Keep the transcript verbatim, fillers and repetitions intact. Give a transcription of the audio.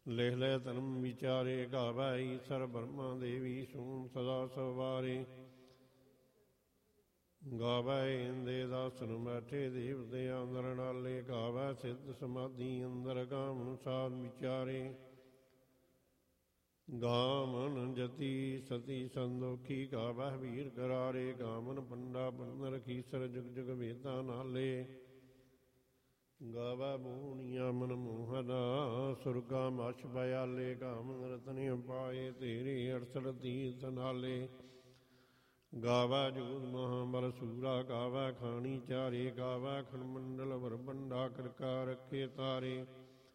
ਲਿਖ ਲੈ ਧਰਮ ਵਿਚਾਰੇ, ਗਾਵੈ ਈਸਰ ਬ੍ਰਹਮਾ ਦੇਵੀ ਸੂਨ ਸਦਾ ਸਵਾਰੇ। ਗਾਵੈ ਇੰਦੇ ਦਾਸਨ ਬੈਠੇ ਦੇਵਤੇ ਅੰਦਰ ਨਾਲੇ, ਗਾਵੈ ਸਿੱਧ ਸਮਾਧੀ ਅੰਦਰ ਗਾਵਨ ਸਾਧ ਵਿਚਾਰੇ। ਗਾਵਨ ਜਤੀ ਸਤੀ ਸੰਦੋਖੀ, ਗਾਵੈ ਵੀਰ ਕਰਾਰੇ, ਗਾਵਨ ਪੰਡਾ ਬੰਦਰ ਖੀਸਰ ਜੁਗ ਜੁਗ ਵੇਦਾਂ ਨਾਲੇ। ਗਾਵੈ ਮੋਹਣੀਆਂ ਮਨ ਮੋਹਨਾ, ਸੁਰਗਾ ਮਛ ਬਿਆਲੇ, ਗਾਵਨ ਰਤਨ ਪਾਏ ਤੇਰੇ ਅੜਸਠ ਤੀਰਥ ਨਾਲੇ। ਗਾਵੈ ਜੋਤ ਮਹਾਬਲ ਸੂਰਾ, ਗਾਵੈ ਖਾਣੀ ਚਾਰੇ, ਗਾਵੈ ਖੰਡ ਮੰਡਲ ਵਰਬੰਡਾ ਕਰਕਾ ਰੱਖੇ ਤਾਰੇ।